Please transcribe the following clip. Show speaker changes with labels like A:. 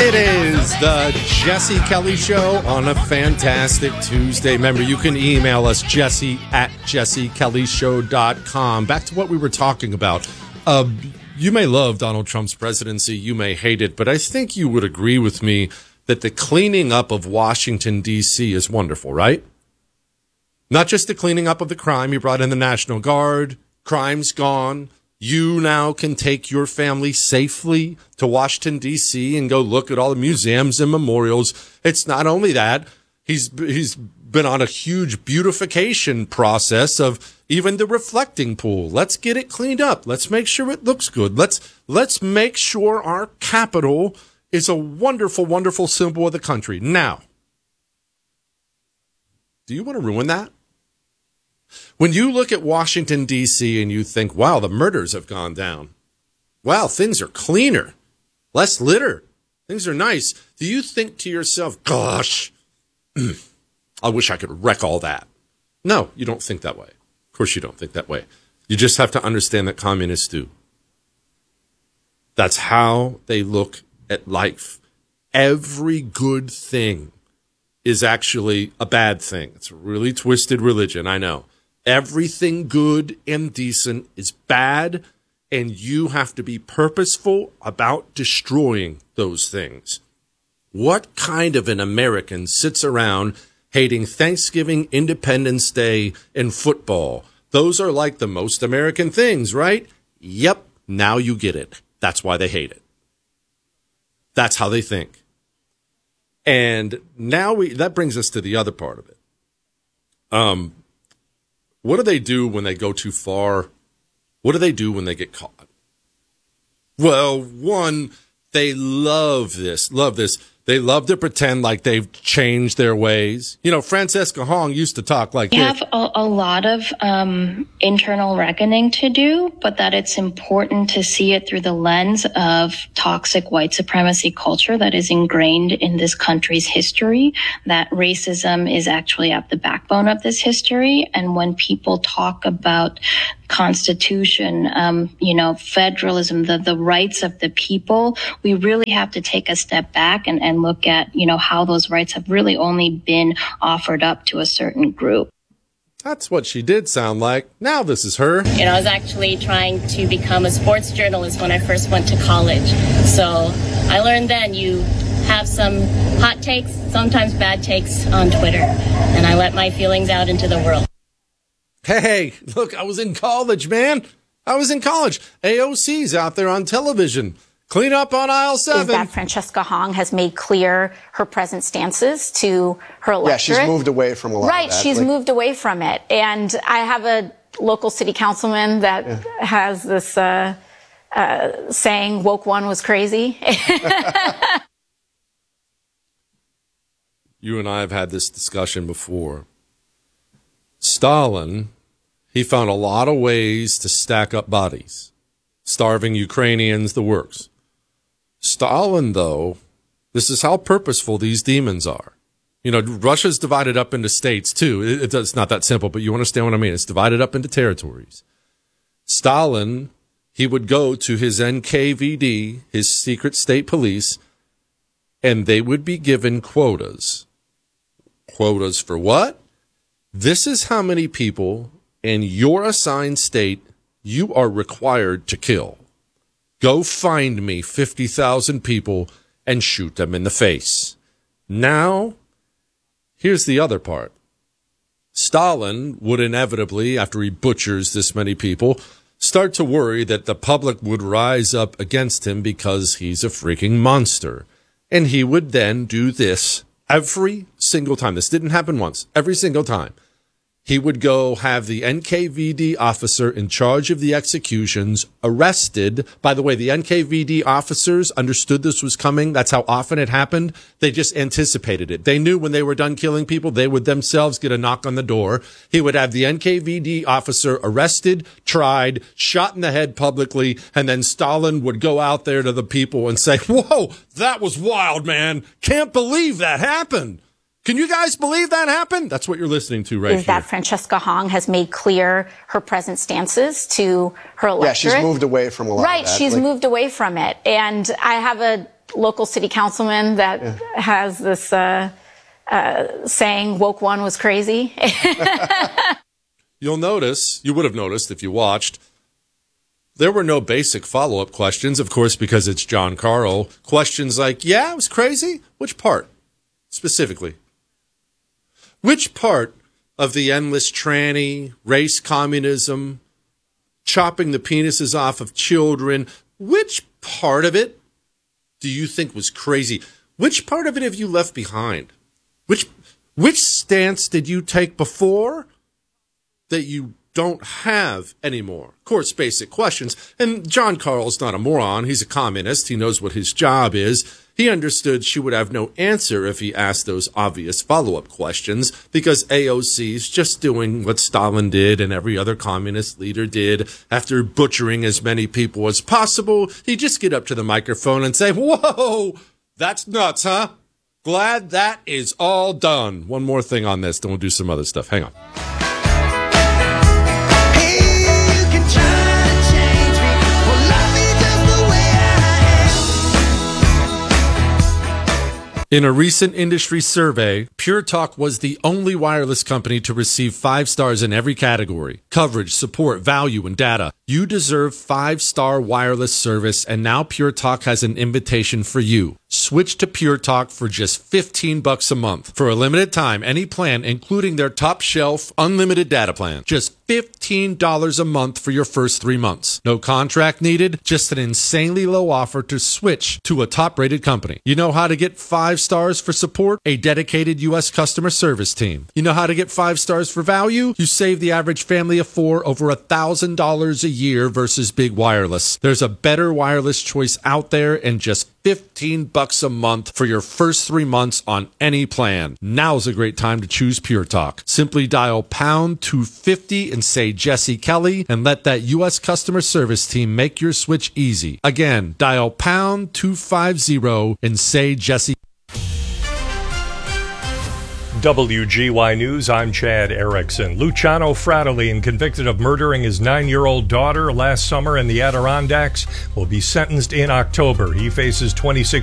A: It is the Jesse Kelly Show on a fantastic Tuesday. Remember, you can email us, jesse@jessekellyshow.com. Back to what we were talking about. You may love Donald Trump's presidency. You may hate it. But I think you would agree with me that the cleaning up of Washington, D.C. is wonderful, right? Not just the cleaning up of the crime. You brought in the National Guard. Crime's gone. You now can take your family safely to Washington, D.C. and go look at all the museums and memorials. It's not only that. He's been on a huge beautification process of even the reflecting pool. Let's get it cleaned up. Let's make sure it looks good. Let's make sure our Capitol is a wonderful, wonderful symbol of the country. Now, do you want to ruin that? When you look at Washington, D.C., and you think, wow, the murders have gone down. Wow, things are cleaner. Less litter. Things are nice. Do you think to yourself, gosh, I wish I could wreck all that? No, you don't think that way. Of course you don't think that way. You just have to understand that communists do. That's how they look at life. Every good thing is actually a bad thing. It's a really twisted religion, I know. Everything good and decent is bad, and you have to be purposeful about destroying those things. What kind of an American sits around hating Thanksgiving, Independence Day, and football? Those are like the most American things, right? Yep, now you get it. That's why they hate it. That's how they think. And now that brings us to the other part of it. What do they do when they go too far? What do they do when they get caught? Well, one, they love this. They love to pretend like they've changed their ways. You know, Francesca Hong used to talk like this.
B: We have a lot of internal reckoning to do, but that it's important to see it through the lens of toxic white supremacy culture that is ingrained in this country's history, that racism is actually at the backbone of this history. And when people talk about Constitution, federalism, the rights of the people, we really have to take a step back and look at, how those rights have really only been offered up to a certain group.
A: That's what she did sound like. Now this is her.
C: I was actually trying to become a sports journalist when I first went to college. So I learned then you have some hot takes, sometimes bad takes on Twitter. And I let my feelings out into the world.
A: Hey, look, I was in college, man. I was in college. AOC's out there on television. Clean up on aisle 7.
D: Is that Francesca Hong has made clear her present stances to her electorate.
E: Yeah, she's moved away from a lot of that.
D: Right, she's moved away from it. And I have a local city councilman that has this saying, woke one was crazy.
A: You and I have had this discussion before. Stalin, he found a lot of ways to stack up bodies. Starving Ukrainians, the works. Stalin, though, this is how purposeful these demons are. Russia's divided up into states, too. It's not that simple, but you understand what I mean. It's divided up into territories. Stalin, he would go to his NKVD, his secret state police, and they would be given quotas. Quotas for what? This is how many people in your assigned state you are required to kill. Go find me 50,000 people and shoot them in the face. Now, here's the other part. Stalin would inevitably, after he butchers this many people, start to worry that the public would rise up against him because he's a freaking monster. And he would then do this every single time. This didn't happen once. Every single time. He would go have the NKVD officer in charge of the executions arrested. By the way, the NKVD officers understood this was coming. That's how often it happened. They just anticipated it. They knew when they were done killing people, they would themselves get a knock on the door. He would have the NKVD officer arrested, tried, shot in the head publicly, and then Stalin would go out there to the people and say, whoa, that was wild, man. Can't believe that happened. Can you guys believe that happened? That's what you're listening to right here.
D: Is that Francesca Hong has made clear her present stances to her electorate.
E: Yeah, she's moved away from a lot of that.
D: Right, she's moved away from it. And I have a local city councilman that has this saying, woke one was crazy.
A: You'll notice, you would have noticed if you watched, there were no basic follow-up questions, of course, because it's Jon Karl. Questions like, yeah, it was crazy? Which part? Specifically. Which part of the endless tranny, race communism, chopping the penises off of children, which part of it do you think was crazy? Which part of it have you left behind? Which stance did you take before that you don't have anymore? Of course, basic questions. And Jon Karl's not a moron. He's a communist. He knows what his job is. He understood she would have no answer if he asked those obvious follow-up questions, because AOC's just doing what Stalin did and every other communist leader did. After butchering as many people as possible, he'd just get up to the microphone and say, whoa, that's nuts, huh? Glad that is all done. One more thing on this, then we'll do some other stuff. Hang on. In a recent industry survey, Pure Talk was the only wireless company to receive 5 stars in every category: coverage, support, value, and data. You deserve 5-star wireless service, and now Pure Talk has an invitation for you. Switch to Pure Talk for just $15 a month. For a limited time, any plan, including their top shelf unlimited data plan. Just $15 a month for your first 3 months. No contract needed, just an insanely low offer to switch to a top-rated company. You know how to get 5 stars for support? A dedicated U.S. customer service team. You know how to get 5 stars for value? You save the average family of 4 over $1,000 a year versus big wireless. There's a better wireless choice out there, and just $15 a month for your first 3 months on any plan. Now's a great time to choose Pure Talk. Simply dial pound 250 and say Jesse Kelly, and let that U.S. customer service team make your switch easy. Again, dial pound 250 and say Jesse.
E: WGY News, I'm Chad Erickson. Luciano Fratelli, convicted of murdering his 9-year-old daughter last summer in the Adirondacks, will be sentenced in October. He faces 26